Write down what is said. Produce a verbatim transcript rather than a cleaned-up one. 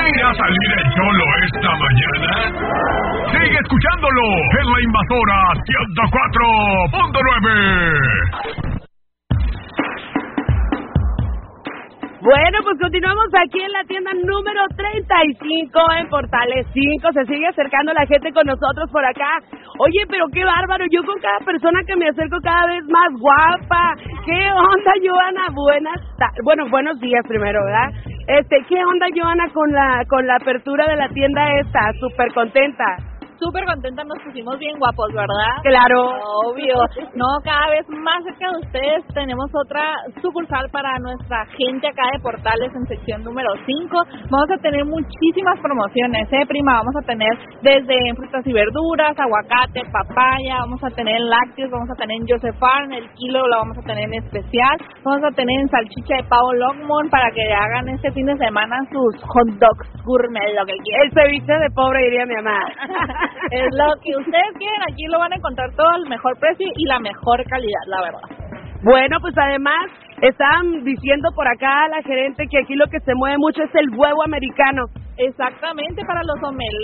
¿Irá a salir el cholo esta mañana? Sigue escuchándolo en La Invasora ciento cuatro punto nueve. Bueno, pues continuamos aquí en la tienda número treinta y cinco en Portales cinco. Se sigue acercando la gente con nosotros por acá. Oye, pero qué bárbaro. Yo con cada persona que me acerco cada vez más guapa. ¿Qué onda, Joana? Buenas tardes. Bueno, buenos días primero, ¿verdad? Este, ¿qué onda, Joana, con la con la apertura de la tienda esta? Súper contenta. Súper contenta, nos pusimos bien guapos, ¿verdad? Claro. Obvio. No, cada vez más cerca de ustedes tenemos otra sucursal para nuestra gente acá de Portales en sección número cinco. Vamos a tener muchísimas promociones, ¿eh, prima? Vamos a tener desde frutas y verduras, aguacate, papaya, vamos a tener lácteos, vamos a tener en Joseph Farm, el kilo lo vamos a tener en especial, vamos a tener en salchicha de pavo Longmont para que hagan este fin de semana sus hot dogs gourmet, lo que quieran. El ceviche de pobre, diría mi mamá. Es lo que ustedes quieren, aquí lo van a encontrar todo al mejor precio y la mejor calidad, la verdad. Bueno, pues además estaban diciendo por acá la gerente que aquí lo que se mueve mucho es el huevo americano. Exactamente, para los omelettes.